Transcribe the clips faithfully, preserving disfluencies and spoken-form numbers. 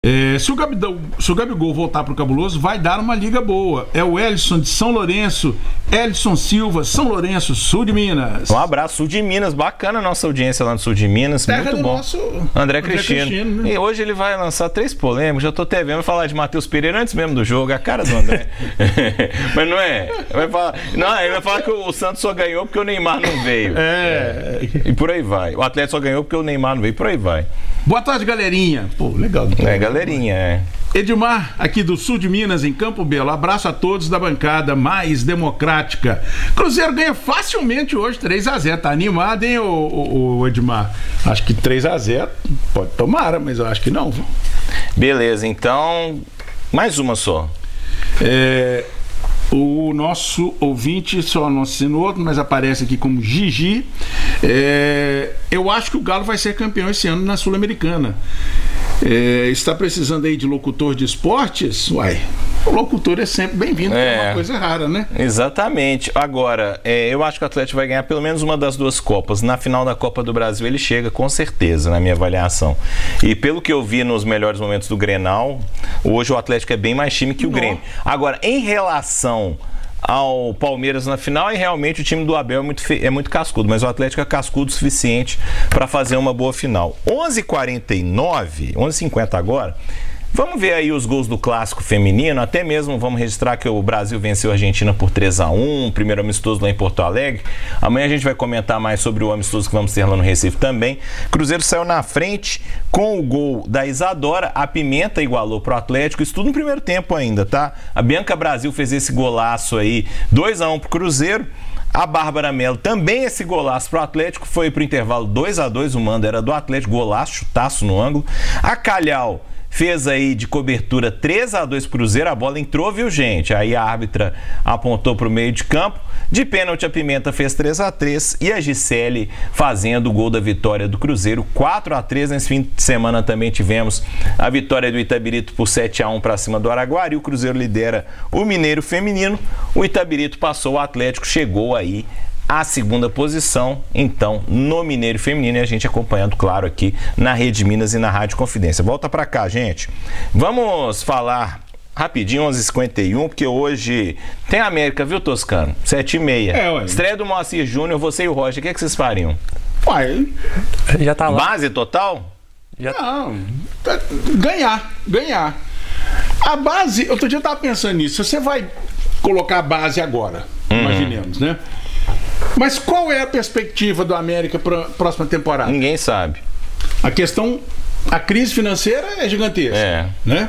É, se, o Gabigol, se o Gabigol voltar pro Cabuloso, vai dar uma liga boa. É o Elson de São Lourenço, Elson Silva, São Lourenço, sul de Minas. Um abraço, sul de Minas, bacana a nossa audiência lá no sul de Minas, Terra muito do bom. Nosso André, André Cristino. Cristino, né? E hoje ele vai lançar três polêmicas, já tô até vendo falar de Matheus Pereira antes mesmo do jogo, a cara do André. Mas não é? Vai falar, não, ele vai falar que o Santos só ganhou porque o Neymar não veio. É. É. E por aí vai. O Atlético só ganhou porque o Neymar não veio, por aí vai. Boa tarde, galerinha. Pô, legal. É, galerinha, é. Edmar, aqui do sul de Minas, em Campo Belo. Abraço a todos da bancada mais democrática. Cruzeiro ganha facilmente hoje, três a zero. Tá animado, hein, o, o, o Edmar? Acho que três a zero. Pode tomar, mas eu acho que não. Beleza, então, mais uma só. É... O nosso ouvinte, só não assinou outro, mas aparece aqui como Gigi. É, eu acho que o Galo vai ser campeão esse ano na Sul-Americana. É, está precisando aí de locutor de esportes? Uai, o locutor é sempre bem-vindo, é, é uma coisa rara, né? Exatamente. Agora, é, eu acho que o Atlético vai ganhar pelo menos uma das duas Copas. Na final da Copa do Brasil ele chega, com certeza, na minha avaliação. E pelo que eu vi nos melhores momentos do Grenal, hoje o Atlético é bem mais time que o Não. Grêmio. Agora, em relação ao Palmeiras na final, e realmente o time do Abel é muito, fe... é muito cascudo, mas o Atlético é cascudo o suficiente para fazer uma boa final. onze e quarenta e nove, onze e cinquenta agora. Vamos ver aí os gols do clássico feminino, até mesmo vamos registrar que o Brasil venceu a Argentina por três a um, primeiro amistoso lá em Porto Alegre. Amanhã a gente vai comentar mais sobre o amistoso que vamos ter lá no Recife também. Cruzeiro saiu na frente com o gol da Isadora, a Pimenta igualou pro Atlético, isso tudo no primeiro tempo ainda, tá? A Bianca Brasil fez esse golaço aí, dois a um pro Cruzeiro. A Bárbara Melo também esse golaço pro Atlético, foi pro intervalo dois a dois, o mando era do Atlético, golaço, chutaço no ângulo. A Calhau fez aí de cobertura três a dois Cruzeiro, a bola entrou, viu, gente? Aí a árbitra apontou para o meio de campo. De pênalti, a Pimenta fez três a três e a Gisele fazendo o gol da vitória do Cruzeiro, quatro a três. Nesse fim de semana também tivemos a vitória do Itabirito por sete a um para cima do Araguari. O Cruzeiro lidera o Mineiro feminino. O Itabirito passou o Atlético, chegou aí a segunda posição, então, no Mineiro feminino, e a gente acompanhando, claro, aqui na Rede Minas e na Rádio Confidência. Volta pra cá, gente. Vamos falar rapidinho, onze e cinquenta e um, porque hoje tem América, viu, Toscano? sete e meia. É, ué. Estreia do Moacir Júnior, você e o Roger, o que, é que vocês fariam? Uai, já tá lá. Base total? Já... Não, ganhar, ganhar. A base, outro dia eu tava pensando nisso, você vai colocar a base agora, uhum. imaginemos, né? Mas qual é a perspectiva do América para a próxima temporada? Ninguém sabe. A questão, a crise financeira é gigantesca, é. né?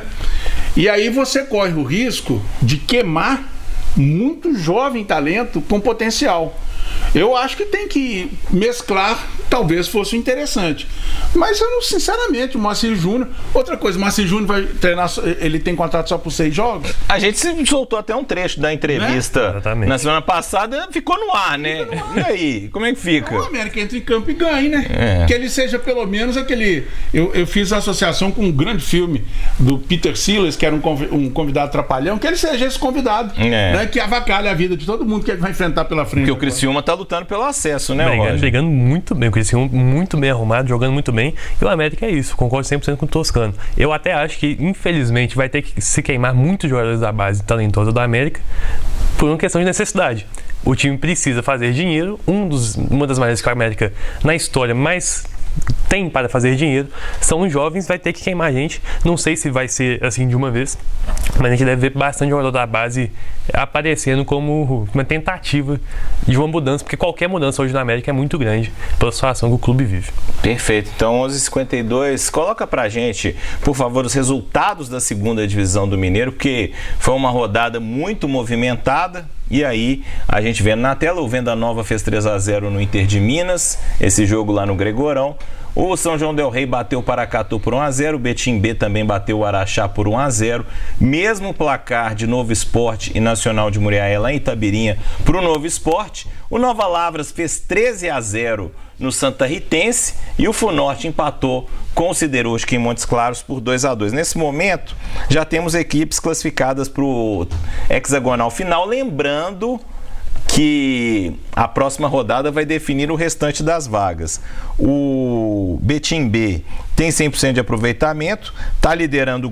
E aí você corre o risco de queimar muito jovem talento com potencial. Eu acho que tem que mesclar, talvez fosse interessante. Mas eu não, sinceramente, o Moacir Júnior... Outra coisa, o Moacir Júnior vai treinar, ele tem contrato só por seis jogos? A gente soltou até um trecho da entrevista, né? Na semana passada, ficou no ar, né? No ar. E aí, como é que fica? O América entra em campo e ganha, né? É. Que ele seja pelo menos aquele... Eu, eu fiz a associação com um grande filme do Peter Sellers, que era um convidado trapalhão, que ele seja esse convidado, é. né? Que avacalha a vida de todo mundo que ele vai enfrentar pela frente. Porque o Criciúma tá lutando pelo acesso, né, Brigando, brigando muito bem, o Criciúma muito bem arrumado, jogando muito bem, e o América é isso, concordo cem por cento com o Toscano. Eu até acho que, infelizmente, vai ter que se queimar muitos jogadores da base talentosa do América por uma questão de necessidade. O time precisa fazer dinheiro, um dos, uma das maneiras que o América, na história, mais tem para fazer dinheiro são os jovens, vai ter que queimar a gente. Não sei se vai ser assim de uma vez, mas a gente deve ver bastante jogador da base aparecendo como uma tentativa de uma mudança, porque qualquer mudança hoje na América é muito grande pela situação que o clube vive. Perfeito, então onze e cinquenta e dois, coloca pra gente, por favor, os resultados da segunda divisão do Mineiro, porque foi uma rodada muito movimentada. E aí, a gente vê na tela, o Venda Nova fez três a zero no Inter de Minas, esse jogo lá no Gregorão. O São João del Rei bateu o Paracatu por um a zero, o Betim B também bateu o Araxá por um a zero. Mesmo placar de Novo Esporte e Nacional de Muriaé lá em Itabirinha para o Novo Esporte. O Nova Lavras fez treze a zero no Santa Ritense e o Funorte empatou com o Siderúrgica em Montes Claros por dois a dois. Nesse momento, já temos equipes classificadas para o hexagonal final, lembrando que a próxima rodada vai definir o restante das vagas. O Betim B tem cem por cento de aproveitamento, está liderando